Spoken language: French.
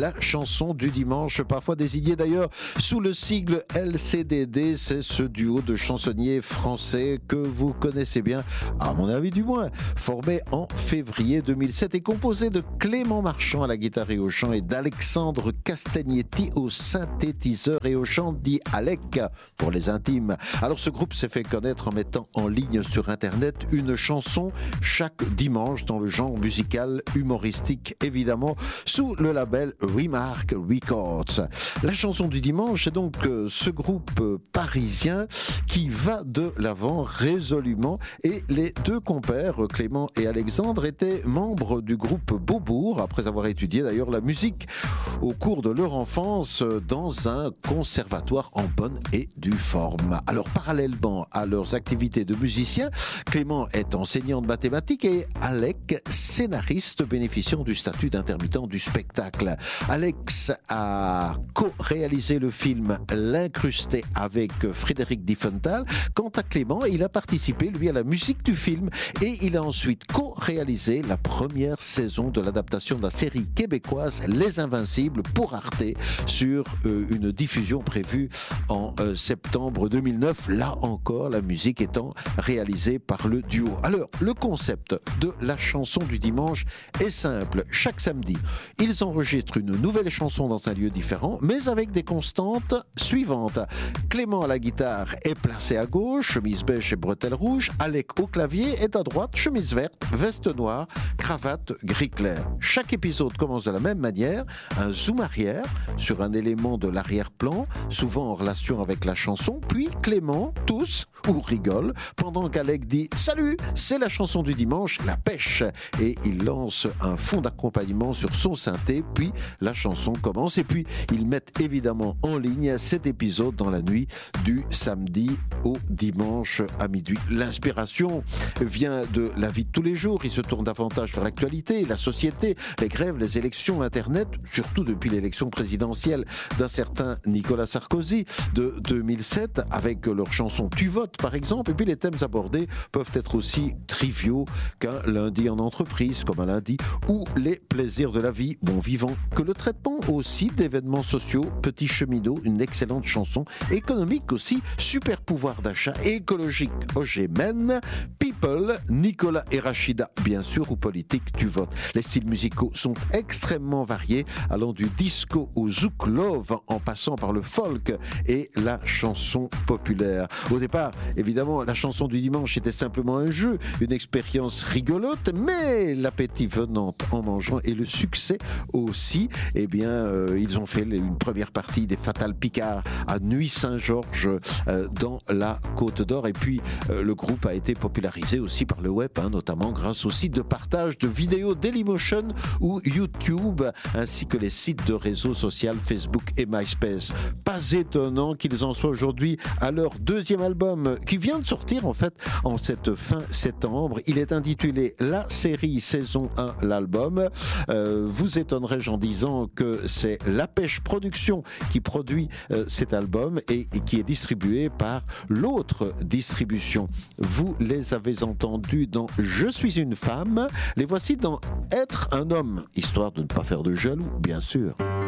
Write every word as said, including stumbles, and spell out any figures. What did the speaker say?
la chanson du dimanche, parfois désignée d'ailleurs sous le sigle L C D D. C'est ce duo de chansonniers français que vous connaissez bien, à mon avis du moins, formé en février deux mille sept et composé de Clément Marchand à la guitare et au chant et d'Alexandre Castagnetti au synthétiseur et au chant, dit Alec pour les intimes. Alors ce groupe s'est fait connaître en mettant en ligne sur internet une chanson chaque dimanche dans le genre musical humoristique, évidemment sous le label Remark Records. La chanson du dimanche est donc euh, ce groupe euh, parisien qui va de l'avant résolument, et les deux compères Clément et Alexandre étaient membres du groupe Beaubourg après avoir étudié d'ailleurs la musique au cours de leur enfance dans un conservatoire en bonne et due forme. Alors parallèlement à leurs activités de musiciens, Clément est enseignant de mathématiques et Alec scénariste bénéficiant du statut d'intermittent du spectacle. Alex a co-réalisé le film L'Incrusté avec Frédéric Diefenthal. Quant à Clément, il a participé lui à la musique du film et il a ensuite co-réalisé la première saison de l'adaptation de la série québécoise Les Invincibles pour Arte sur euh, une diffusion prévue en euh, septembre deux mille neuf. Là encore, la musique étant réalisée par le duo. Alors, le concept de la chanson du dimanche est simple. Chaque samedi, ils enregistrent une nouvelle chanson dans un lieu différent, mais avec des constantes suivantes. Clément à la guitare est placé à gauche, chemise beige et bretelles rouges. Alec au clavier est à droite, chemise verte, veste noire, cravate gris clair. Chaque épisode commence de la même manière, un zoom arrière sur un élément de l'arrière-plan, souvent en relation avec la chanson, puis Clément tousse ou rigole pendant qu'Alec dit « Salut, c'est la chanson du dimanche, la pêche !» et il lance un fond d'accompagnement sur son synthé, puis la chanson commence et puis ils mettent évidemment en ligne cet épisode dans la nuit du samedi au dimanche à minuit. L'inspiration vient de la vie de tous les jours, il se tourne davantage vers l'actualité, la société, les grèves, les élections, Internet, surtout depuis l'élection présidentielle d'un certain Nicolas Sarkozy de deux mille sept, avec leur chanson Tu votes par exemple, et puis les thèmes abordés peuvent être aussi triviaux qu'un lundi en entreprise, comme un lundi, ou les plaisirs de la vie, bon vivant, que le traitement aussi d'événements sociaux, Petit cheminot, une excellente chanson, économique aussi, super pouvoir d'achat, écologique, Ogémen, People, Nicolas et Rachida, bien sûr, ou politique, Tu votes. Les styles musicaux sont extrêmement variés, allant du disco au zouk love, en passant par le folk et la chanson populaire. Au départ, évidemment, la chanson du dimanche était simplement un jeu, une expérience rigolote, mais l'appétit venant en mangeant et le succès aussi, eh bien, euh, ils ont fait une première partie des Fatal Picard à Nuit-Saint-Georges euh, dans la Côte d'Or, et puis euh, le groupe a été popularisé aussi par le web, hein, notamment grâce au site de partage de vidéos Dailymotion ou YouTube, ainsi que les sites de réseaux sociaux Facebook et MySpace. Pas étonnant qu'ils en soient aujourd'hui à leur deuxième album qui vient de sortir en fait en cette fin septembre. Il est intitulé La série saison un, l'album. Euh, vous étonnerai-je en disant que c'est La Pêche Production qui produit euh, cet album et, et qui est distribué par l'autre distribution. Vous les avez entendus dans Je suis une femme, les voici dans Être un homme, histoire de ne pas faire de jaloux, bien sûr.